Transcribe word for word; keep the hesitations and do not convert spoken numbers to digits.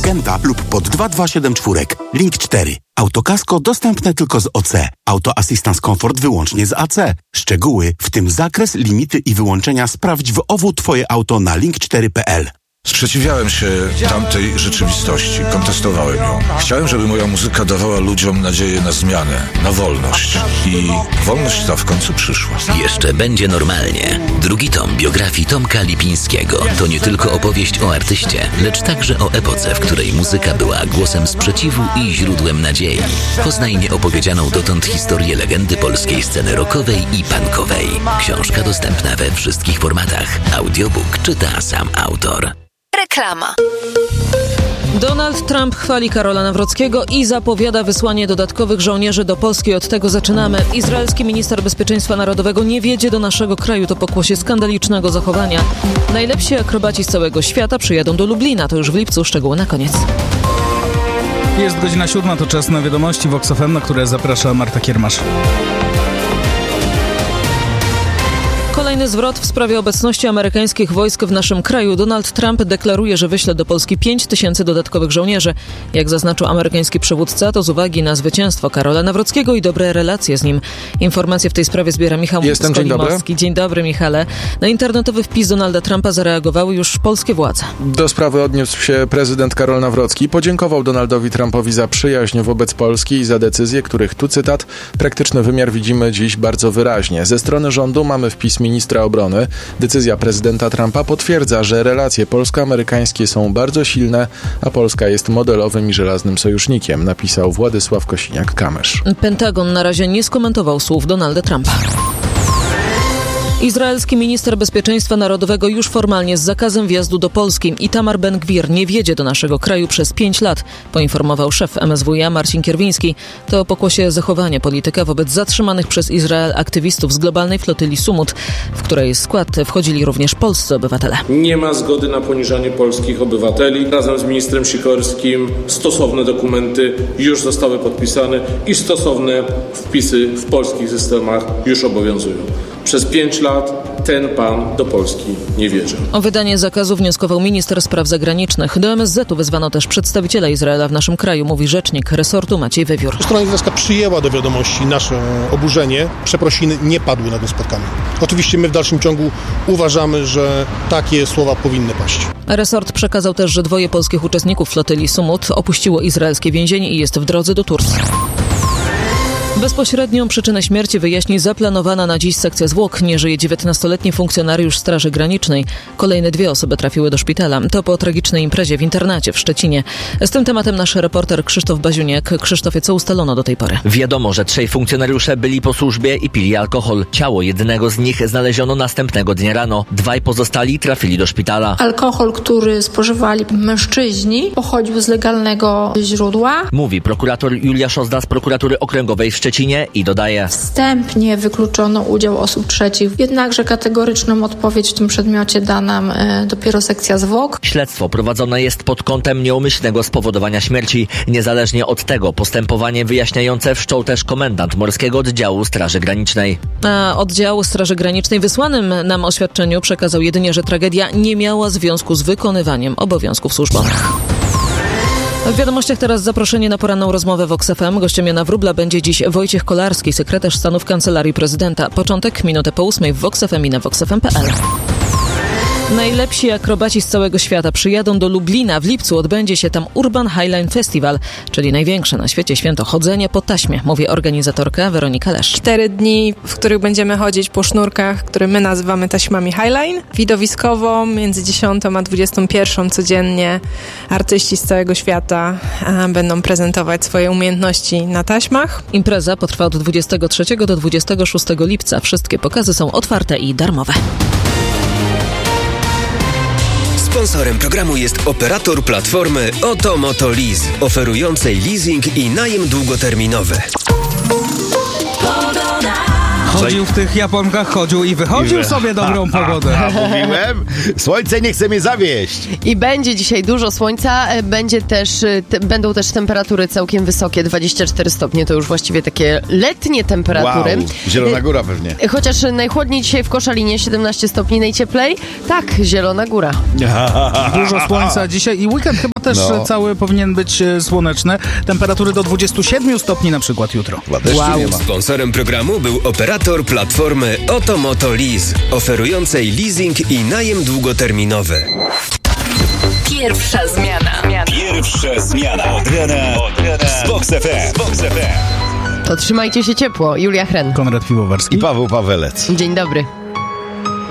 Legenda lub pod dwa dwa siedem cztery. Link cztery. Autokasko dostępne tylko z O C. Auto Assistance Comfort wyłącznie z A C. Szczegóły, w tym zakres, limity i wyłączenia sprawdź w O W Twoje auto na link cztery kropka p l. Sprzeciwiałem się tamtej rzeczywistości, kontestowałem ją. Chciałem, żeby moja muzyka dawała ludziom nadzieję na zmianę, na wolność. I wolność ta w końcu przyszła. Jeszcze będzie normalnie. Drugi tom biografii Tomka Lipińskiego to nie tylko opowieść o artyście, lecz także o epoce, w której muzyka była głosem sprzeciwu i źródłem nadziei. Poznaj nieopowiedzianą dotąd historię legendy polskiej sceny rockowej i punkowej. Książka dostępna we wszystkich formatach. Audiobook czyta sam autor. Reklama. Donald Trump chwali Karola Nawrockiego i zapowiada wysłanie dodatkowych żołnierzy do Polski. Od tego zaczynamy. Izraelski minister bezpieczeństwa narodowego nie wjedzie do naszego kraju. To pokłosie skandalicznego zachowania. Najlepsi akrobaci z całego świata przyjadą do Lublina. To już w lipcu. Szczegóły na koniec. Jest godzina siódma, to czas na wiadomości Vox F M, na które zaprasza Marta Kiermasz. Kolejny zwrot w sprawie obecności amerykańskich wojsk w naszym kraju. Donald Trump deklaruje, że wyśle do Polski pięć tysięcy dodatkowych żołnierzy. Jak zaznaczył amerykański przywódca, to z uwagi na zwycięstwo Karola Nawrockiego i dobre relacje z nim. Informacje w tej sprawie zbiera Michał Jestem, dzień dobry. Dzień dobry, Michale. Na internetowy wpis Donalda Trumpa zareagowały już polskie władze. Do sprawy odniósł się prezydent Karol Nawrocki. Podziękował Donaldowi Trumpowi za przyjaźń wobec Polski i za decyzje, których, tu cytat, praktyczny wymiar widzimy dziś bardzo wyraźnie. Ze strony rządu mamy wpis ministra obrony. Decyzja prezydenta Trumpa potwierdza, że relacje polsko-amerykańskie są bardzo silne, a Polska jest modelowym i żelaznym sojusznikiem, napisał Władysław Kosiniak-Kamysz. Pentagon na razie nie skomentował słów Donalda Trumpa. Izraelski minister bezpieczeństwa narodowego już formalnie z zakazem wjazdu do Polski. Itamar Ben-Gwir nie wjedzie do naszego kraju przez pięć lat, poinformował szef M S W ja Marcin Kierwiński. To pokłosie zachowania polityka wobec zatrzymanych przez Izrael aktywistów z globalnej flotyli Sumut, w której skład wchodzili również polscy obywatele. Nie ma zgody na poniżanie polskich obywateli. Razem z ministrem Sikorskim stosowne dokumenty już zostały podpisane i stosowne wpisy w polskich systemach już obowiązują. Przez pięć lat ten pan do Polski nie wjedzie. O wydanie zakazu wnioskował minister spraw zagranicznych. Do M S Z u wezwano też przedstawiciela Izraela w naszym kraju, mówi rzecznik resortu Maciej Wiewiór. Strona izraelska przyjęła do wiadomości nasze oburzenie. Przeprosiny nie padły na tym spotkaniu. Oczywiście my w dalszym ciągu uważamy, że takie słowa powinny paść. Resort przekazał też, że dwoje polskich uczestników flotyli Sumut opuściło izraelskie więzienie i jest w drodze do Turcji. Bezpośrednią przyczynę śmierci wyjaśni zaplanowana na dziś sekcja zwłok. Nie żyje dziewiętnastoletni funkcjonariusz Straży Granicznej. Kolejne dwie osoby trafiły do szpitala. To po tragicznej imprezie w internacie w Szczecinie. Z tym tematem nasz reporter Krzysztof Baziuniak. Krzysztofie, co ustalono do tej pory? Wiadomo, że trzej funkcjonariusze byli po służbie i pili alkohol. Ciało jednego z nich znaleziono następnego dnia rano. Dwaj pozostali trafili do szpitala. Alkohol, który spożywali mężczyźni, pochodził z legalnego źródła. Mówi prokurator Julia Szozda z prokuratury okręgowej w Szczecinie i dodaje: Wstępnie wykluczono udział osób trzecich, jednakże kategoryczną odpowiedź w tym przedmiocie da nam e, dopiero sekcja zwłok. Śledztwo prowadzone jest pod kątem nieumyślnego spowodowania śmierci. Niezależnie od tego postępowanie wyjaśniające wszczął też komendant Morskiego Oddziału Straży Granicznej. A oddział Straży Granicznej wysłanym nam oświadczeniu przekazał jedynie, że tragedia nie miała związku z wykonywaniem obowiązków służbowych. W wiadomościach teraz zaproszenie na poranną rozmowę Vox F M. Gościem Jana Wróbla będzie dziś Wojciech Kolarski, sekretarz stanu w Kancelarii Prezydenta. Początek minutę po ósmej w Vox F M i na vox f m kropka p l. Najlepsi akrobaci z całego świata przyjadą do Lublina. W lipcu odbędzie się tam Urban Highline Festival, czyli największe na świecie święto chodzenia po taśmie, mówi organizatorka Weronika Lesz. Cztery dni, w których będziemy chodzić po sznurkach, które my nazywamy taśmami Highline. Widowiskowo między dziesiątą a dwudziestą pierwszą codziennie artyści z całego świata a, będą prezentować swoje umiejętności na taśmach. Impreza potrwa od dwudziestego trzeciego do dwudziestego szóstego lipca. Wszystkie pokazy są otwarte i darmowe. Sponsorem programu jest operator platformy Oto Moto Lease, oferującej leasing i najem długoterminowy. Chodził w tych japonkach, chodził i wychodził I wy... sobie dobrą ha, pogodę. Ha, ha, mówiłem? Słońce nie chce mnie zawieść. I będzie dzisiaj dużo słońca, będzie też, te, będą też temperatury całkiem wysokie, dwadzieścia cztery stopnie, to już właściwie takie letnie temperatury. Wow, Zielona Góra pewnie. Chociaż najchłodniej dzisiaj w Koszalinie, siedemnaście stopni, najcieplej. Tak, Zielona Góra. Dużo słońca dzisiaj i weekend chyba też No. cały powinien być słoneczny. Temperatury do dwudziestu siedmiu stopni na przykład jutro. Wow. Sponsorem programu był operator platformy Otomoto Lease, oferującej leasing i najem długoterminowy. Pierwsza zmiana. Pierwsza zmiana. Od rana. Od rana. Z Box F M. Box F M. To trzymajcie się ciepło. Julia Hren. Konrad Piwowarski. I Paweł Pawelec. Dzień dobry.